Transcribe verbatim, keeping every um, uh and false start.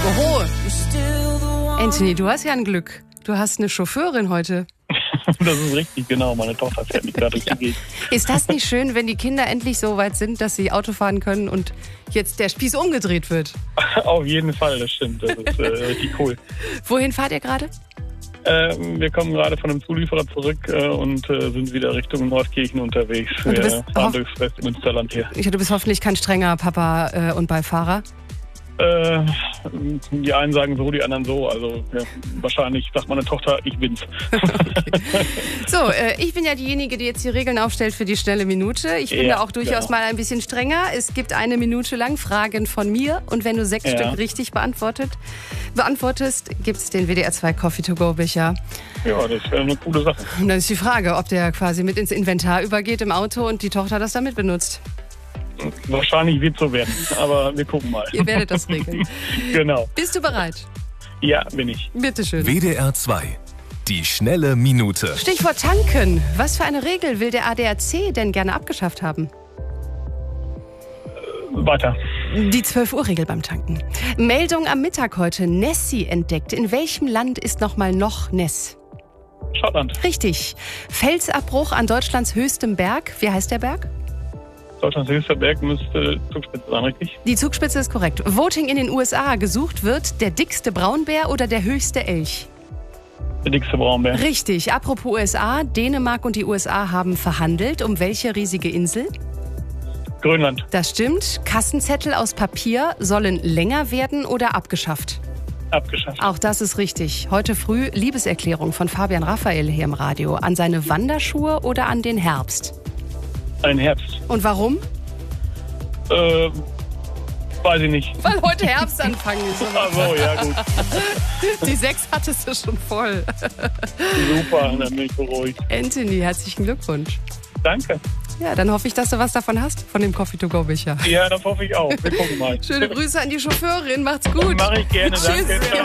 Oho. Anthony, du hast ja ein Glück. Du hast eine Chauffeurin heute. Das ist richtig, genau. Meine Tochter fährt mich gerade durch die Gegend. Ist das nicht schön, wenn die Kinder endlich so weit sind, dass sie Auto fahren können und jetzt der Spieß umgedreht wird? Auf jeden Fall, das stimmt. Das ist äh, richtig cool. Wohin fahrt ihr gerade? Äh, wir kommen gerade von einem Zulieferer zurück äh, und äh, sind wieder Richtung Nordkirchen unterwegs. Und du bist wir fahren durchs Westmünsterland hier. Ich, du bist hoffentlich kein strenger Papa äh, und Beifahrer. Äh, die einen sagen so, die anderen so. Also ja, wahrscheinlich sagt meine Tochter, ich bin's. Okay. So, äh, ich bin ja diejenige, die jetzt die Regeln aufstellt für die schnelle Minute. Ich bin Ja, da auch durchaus genau. mal ein bisschen strenger. Es gibt eine Minute lang Fragen von mir und wenn du sechs Ja. Stück richtig beantwortet, beantwortest, gibt es den W D R zwei Coffee to go Becher. Ja, das wäre eine coole Sache. Und dann ist die Frage, ob der quasi mit ins Inventar übergeht im Auto und die Tochter das damit benutzt. Wahrscheinlich wird so werden, aber wir gucken mal. Ihr werdet das regeln. Genau. Bist du bereit? Ja, bin ich. Bitteschön. W D R zwei. Die schnelle Minute. Stichwort tanken. Was für eine Regel will der A D A C denn gerne abgeschafft haben? Weiter. Die zwölf Uhr Regel beim Tanken. Meldung am Mittag heute. Nessie entdeckt. In welchem Land ist nochmal noch Ness? Schottland. Richtig. Felsabbruch an Deutschlands höchstem Berg. Wie heißt der Berg? Deutschlands höchster Berg müsste Zugspitze sein, richtig? Die Zugspitze ist korrekt. Voting in den U S A. Gesucht wird der dickste Braunbär oder der höchste Elch? Der dickste Braunbär. Richtig. Apropos U S A. Dänemark und die U S A haben verhandelt. Um welche riesige Insel? Grönland. Das stimmt. Kassenzettel aus Papier sollen länger werden oder abgeschafft? Abgeschafft. Auch das ist richtig. Heute früh Liebeserklärung von Fabian Raphael hier im Radio. An seine Wanderschuhe oder an den Herbst? Ein Herbst. Und warum? Äh, weiß ich nicht. Weil heute Herbstanfang ist. Ach so, ja gut. Die sechs hattest du schon voll. Super, dann bin ich beruhigt. Anthony, herzlichen Glückwunsch. Danke. Ja, dann hoffe ich, dass du was davon hast, von dem Coffee-to-go-Becher. Ja, das hoffe ich auch. Wir gucken mal. Schöne Grüße an die Chauffeurin. Macht's gut. Mach ich gerne, Tschüss. danke. Ciao.